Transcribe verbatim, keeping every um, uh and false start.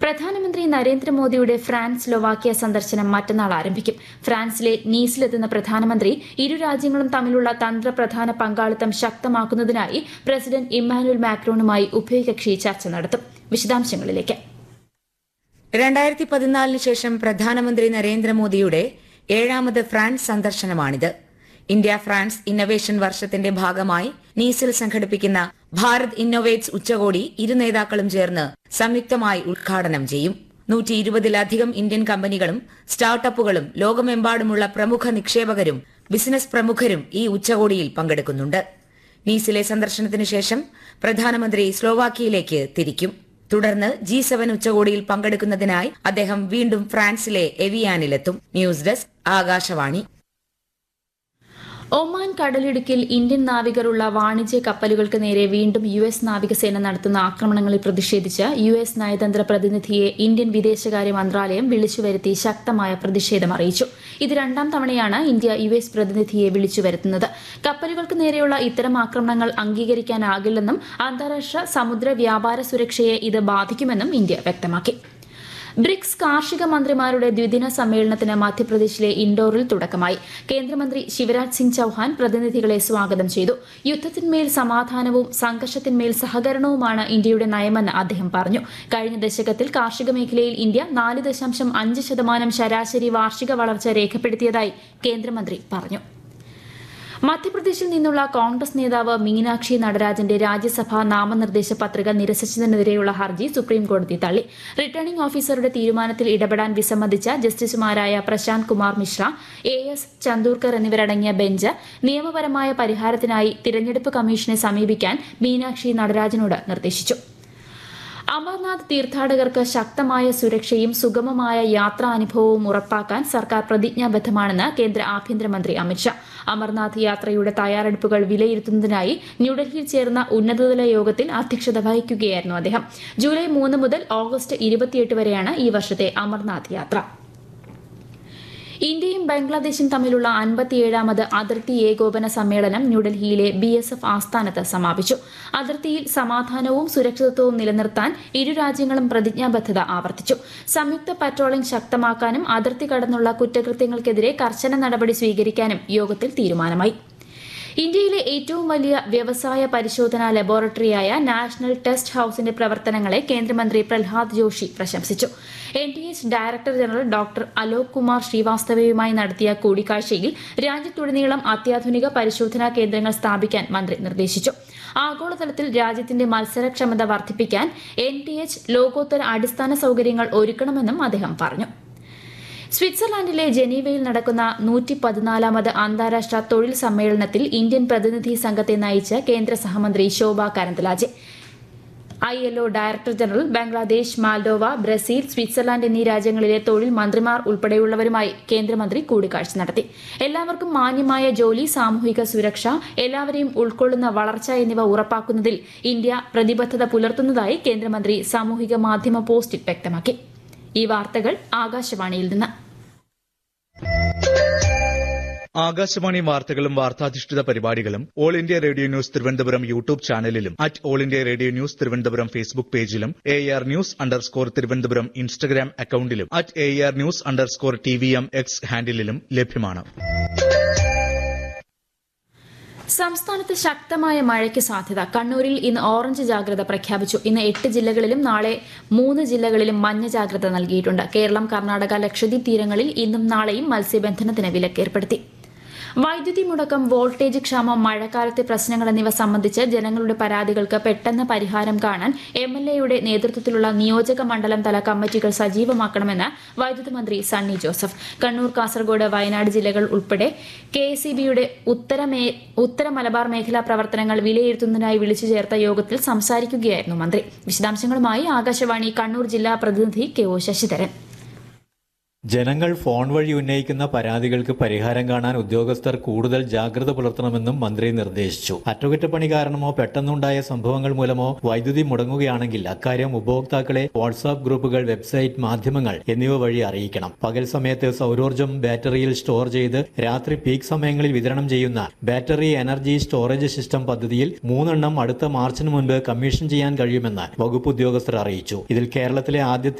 പ്രധാനമന്ത്രി നരേന്ദ്രമോദിയുടെ ഫ്രാൻസ് സ്ലോവാക്യ സന്ദർശനം മറ്റന്നാൾ ആരംഭിക്കും. ഫ്രാൻസിലെ നീസിലെത്തുന്ന പ്രധാനമന്ത്രി ഇരു രാജ്യങ്ങളും തമ്മിലുള്ള തന്ത്രപ്രധാന പങ്കാളിത്തം ശക്തമാക്കുന്നതിനായി പ്രസിഡന്റ് ഇമ്മാനുവൽ മാക്രോണുമായി ഉഭയകക്ഷി ചർച്ച നടത്തും. വിശദാംശങ്ങളിലേക്ക്. രണ്ടായിരത്തി പതിനാലിന് ശേഷം പ്രധാനമന്ത്രി നരേന്ദ്രമോദിയുടെ ഏഴാമത് ഫ്രാൻസ് സന്ദർശനമാണിത്. ഇന്ത്യ ഫ്രാൻസ് ഇന്നൊവേഷൻ വർഷത്തിന്റെ ഭാഗമായി നീസിൽ സംഘടിപ്പിക്കുന്ന ഭാരത് ഇന്നൊവേറ്റ്സ് ഉച്ചകോടി ഇരു നേതാക്കളും ചേർന്ന് സംയുക്തമായി ഉദ്ഘാടനം ചെയ്യും. നൂറ്റി ഇരുപതിലധികം ഇന്ത്യൻ കമ്പനികളും സ്റ്റാർട്ടപ്പുകളും ലോകമെമ്പാടുമുള്ള പ്രമുഖ നിക്ഷേപകരും ബിസിനസ് പ്രമുഖരും ഈ ഉച്ചകോടിയിൽ പങ്കെടുക്കുന്നുണ്ട്. നീസിലെ സന്ദർശനത്തിന് ശേഷം പ്രധാനമന്ത്രി സ്ലോവാക്യയിലേക്ക് തിരിക്കും. തുടർന്ന് ജി സെവൻ ഉച്ചകോടിയിൽ പങ്കെടുക്കുന്നതിനായി അദ്ദേഹം വീണ്ടും ഫ്രാൻസിലെ എവിയാനിലെത്തും. News desk Akashvani. ഒമാൻ കടലിടുക്കിൽ ഇന്ത്യൻ നാവികരുള്ള വാണിജ്യ കപ്പലുകൾക്ക് നേരെ വീണ്ടും യു എസ് നാവികസേന നടത്തുന്ന ആക്രമണങ്ങളിൽ പ്രതിഷേധിച്ച് യു എസ് നയതന്ത്ര പ്രതിനിധിയെ ഇന്ത്യൻ വിദേശകാര്യ മന്ത്രാലയം വിളിച്ചുവരുത്തി ശക്തമായ പ്രതിഷേധം അറിയിച്ചു. ഇത് രണ്ടാം തവണയാണ് ഇന്ത്യ യു എസ് പ്രതിനിധിയെ വിളിച്ചുവരുത്തുന്നത്. കപ്പലുകൾക്ക് നേരെയുള്ള ഇത്തരം ആക്രമണങ്ങൾ അംഗീകരിക്കാനാകില്ലെന്നും അന്താരാഷ്ട്ര സമുദ്ര വ്യാപാര സുരക്ഷയെ ഇത് ബാധിക്കുമെന്നും ഇന്ത്യ വ്യക്തമാക്കി. ബ്രിക്സ് കാർഷിക മന്ത്രിമാരുടെ ദ്വിദിന സമ്മേളനത്തിന് മധ്യപ്രദേശിലെ ഇൻഡോറിൽ തുടക്കമായി. കേന്ദ്രമന്ത്രി ശിവരാജ് സിംഗ് ചൌഹാൻ പ്രതിനിധികളെ സ്വാഗതം ചെയ്തു. യുദ്ധത്തിന്മേൽ സമാധാനവും സംഘർഷത്തിന്മേൽ സഹകരണവുമാണ് ഇന്ത്യയുടെ നയമെന്ന് അദ്ദേഹം പറഞ്ഞു. കഴിഞ്ഞ ദശകത്തിൽ കാർഷിക മേഖലയിൽ ഇന്ത്യ നാല് ദശാംശം അഞ്ച് ശതമാനം ശരാശരി വാർഷിക വളർച്ച രേഖപ്പെടുത്തിയതായി കേന്ദ്രമന്ത്രി പറഞ്ഞു. മധ്യപ്രദേശിൽ നിന്നുള്ള കോൺഗ്രസ് നേതാവ് മീനാക്ഷി നടരാജന്റെ രാജ്യസഭാ നാമനിർദ്ദേശ പത്രിക നിരസിച്ചതിനെതിരെയുള്ള ഹർജി സുപ്രീംകോടതി തള്ളി. റിട്ടേണിംഗ് ഓഫീസറുടെ തീരുമാനത്തിൽ ഇടപെടാൻ വിസമ്മതിച്ച ജസ്റ്റിസുമാരായ പ്രശാന്ത് കുമാർ മിശ്ര, എ എസ് ചന്ദൂർക്കർ എന്നിവരടങ്ങിയ ബെഞ്ച് നിയമപരമായ പരിഹാരത്തിനായി തിരഞ്ഞെടുപ്പ് കമ്മീഷനെ സമീപിക്കാൻ മീനാക്ഷി നടരാജനോട് നിർദ്ദേശിച്ചു. അമർനാഥ് തീർത്ഥാടകർക്ക് ശക്തമായ സുരക്ഷയും സുഗമമായ യാത്രാനുഭവവും ഉറപ്പാക്കാൻ സർക്കാർ പ്രതിജ്ഞാബദ്ധമാണെന്ന് കേന്ദ്ര ആഭ്യന്തരമന്ത്രി അമിത്ഷാ. അമർനാഥ് യാത്രയുടെ തയ്യാറെടുപ്പുകൾ വിലയിരുത്തുന്നതിനായി ന്യൂഡൽഹിയിൽ ചേർന്ന ഉന്നതതല യോഗത്തിൽ അധ്യക്ഷത വഹിക്കുകയായിരുന്നു അദ്ദേഹം. ജൂലൈ മൂന്ന് മുതൽ ഓഗസ്റ്റ് ഇരുപത്തിയെട്ട് വരെയാണ് ഈ വർഷത്തെ അമർനാഥ് യാത്ര. ഇന്ത്യയും ബംഗ്ലാദേശും തമ്മിലുള്ള അൻപത്തിയേഴാമത് അതിർത്തി ഏകോപന സമ്മേളനം ന്യൂഡൽഹിയിലെ ബി എസ് എഫ് ആസ്ഥാനത്ത് സമാപിച്ചു. അതിർത്തിയിൽ സമാധാനവും സുരക്ഷിതത്വവും നിലനിർത്താൻ ഇരു രാജ്യങ്ങളും പ്രതിജ്ഞാബദ്ധത ആവർത്തിച്ചു. സംയുക്ത പട്രോളിംഗ് ശക്തമാക്കാനും അതിർത്തി കടന്നുള്ള കുറ്റകൃത്യങ്ങൾക്കെതിരെ കർശന നടപടി സ്വീകരിക്കാനും യോഗത്തിൽ തീരുമാനമായി. ഇന്ത്യയിലെ ഏറ്റവും വലിയ വ്യവസായ പരിശോധനാ ലബോറട്ടറിയായ നാഷണൽ ടെസ്റ്റ് ഹൌസിന്റെ പ്രവർത്തനങ്ങളെ കേന്ദ്രമന്ത്രി പ്രഹ്ലാദ് ജോഷി പ്രശംസിച്ചു. N T H director general doctor Alok Kumar ശ്രീവാസ്തവയുമായി നടത്തിയ കൂടിക്കാഴ്ചയിൽ രാജ്യത്തുടനീളം അത്യാധുനിക പരിശോധനാ കേന്ദ്രങ്ങൾ സ്ഥാപിക്കാൻ മന്ത്രി നിർദ്ദേശിച്ചു. ആഗോളതലത്തിൽ രാജ്യത്തിന്റെ മത്സരക്ഷമത വർദ്ധിപ്പിക്കാൻ എൻ ടി എച്ച് ലോകോത്തര അടിസ്ഥാന സൌകര്യങ്ങൾ ഒരുക്കണമെന്നും അദ്ദേഹം പറഞ്ഞു. സ്വിറ്റ്സർലാൻഡിലെ ജനീവയിൽ നടക്കുന്ന നൂറ്റി പതിനാലാമത് അന്താരാഷ്ട്ര തൊഴിൽ സമ്മേളനത്തിൽ ഇന്ത്യൻ പ്രതിനിധി സംഘത്തെ നയിച്ച് കേന്ദ്ര സഹമന്ത്രി ശോഭ Karandlaje. I L O director general, Bangladesh, Moldova, Brazil, Switzerland എന്നീ രാജ്യങ്ങളിലെ തൊഴിൽ മന്ത്രിമാർ ഉൾപ്പെടെയുള്ളവരുമായി കേന്ദ്രമന്ത്രി കൂടിക്കാഴ്ച നടത്തി. എല്ലാവർക്കും മാന്യമായ ജോലി, സാമൂഹിക സുരക്ഷ, എല്ലാവരെയും ഉൾക്കൊള്ളുന്ന വളർച്ച എന്നിവ ഉറപ്പാക്കുന്നതിൽ ഇന്ത്യ പ്രതിബദ്ധത പുലർത്തുന്നതായി കേന്ദ്രമന്ത്രി സാമൂഹിക മാധ്യമ പോസ്റ്റിൽ വ്യക്തമാക്കി. ഈ വാർത്തകൾ ആകാശവാണിയിൽ നിന്ന്. ആകാശവാണി വാർത്തകളും വാർത്താധിഷ്ഠിത പരിപാടികളും all India radio news Thiruvananthapuram YouTube ചാനലിലും at all India radio news Thiruvananthapuram Facebook പേജിലും A R news underscore Thiruvananthapuram Instagram അക്കൌണ്ടിലും at A R news underscore T V M X ഹാൻഡിലും ലഭ്യമാണ്. സംസ്ഥാനത്ത് ശക്തമായ മഴയ്ക്ക് സാധ്യത. കണ്ണൂരിൽ ഇന്ന് ഓറഞ്ച് ജാഗ്രത പ്രഖ്യാപിച്ചു. ഇന്ന് എട്ട് ജില്ലകളിലും നാളെ മൂന്ന് ജില്ലകളിലും മഞ്ഞ ജാഗ്രത നൽകിയിട്ടുണ്ട്. കേരളം, കർണാടക, ലക്ഷദ്വീപ് തീരങ്ങളിൽ ഇന്നും നാളെയും മത്സ്യബന്ധനത്തിന് വിലക്കേർപ്പെടുത്തി. വൈദ്യുതി മുടക്കം, വോൾട്ടേജ് ക്ഷാമം, മഴക്കാലത്തെ പ്രശ്നങ്ങൾ എന്നിവ സംബന്ധിച്ച് ജനങ്ങളുടെ പരാതികൾക്ക് പെട്ടെന്ന് പരിഹാരം കാണാൻ എം എൽ എയുടെ നേതൃത്വത്തിലുള്ള നിയോജക മണ്ഡലം തല കമ്മിറ്റികൾ സജീവമാക്കണമെന്ന് വൈദ്യുതി മന്ത്രി സണ്ണി ജോസഫ്. കണ്ണൂർ, കാസർഗോഡ്, വയനാട് ജില്ലകൾ ഉൾപ്പെടെ കെ എസ് ഇ ബിയുടെ ഉത്തര മലബാർ മേഖലാ പ്രവർത്തനങ്ങൾ വിലയിരുത്തുന്നതിനായി വിളിച്ചു ചേർത്ത യോഗത്തിൽ സംസാരിക്കുകയായിരുന്നു മന്ത്രി. വിശദാംശങ്ങളുമായി ആകാശവാണി കണ്ണൂർ ജില്ലാ പ്രതിനിധി കെ ഒ ശശിധരൻ. ജനങ്ങൾ ഫോൺ വഴി ഉന്നയിക്കുന്ന പരാതികൾക്ക് പരിഹാരം കാണാൻ ഉദ്യോഗസ്ഥർ കൂടുതൽ ജാഗ്രത പുലർത്തണമെന്നും മന്ത്രി നിർദ്ദേശിച്ചു. അറ്റകുറ്റപ്പണി കാരണമോ പെട്ടെന്നുണ്ടായ സംഭവങ്ങൾ മൂലമോ വൈദ്യുതി മുടങ്ങുകയാണെങ്കിൽ അക്കാര്യം ഉപഭോക്താക്കളെ വാട്സാപ്പ് ഗ്രൂപ്പുകൾ, വെബ്സൈറ്റ്, മാധ്യമങ്ങൾ എന്നിവ വഴി അറിയിക്കണം. പകൽ സമയത്ത് സൌരോർജ്ജം ബാറ്ററിയിൽ സ്റ്റോർ ചെയ്ത് രാത്രി പീക്ക് സമയങ്ങളിൽ വിതരണം ചെയ്യുന്ന ബാറ്ററി എനർജി സ്റ്റോറേജ് സിസ്റ്റം പദ്ധതിയിൽ മൂന്നെണ്ണം അടുത്ത മാർച്ചിന് മുൻപ് കമ്മീഷൻ ചെയ്യാൻ കഴിയുമെന്ന് വകുപ്പ് ഉദ്യോഗസ്ഥർ അറിയിച്ചു. ഇതിൽ കേരളത്തിലെ ആദ്യത്തെ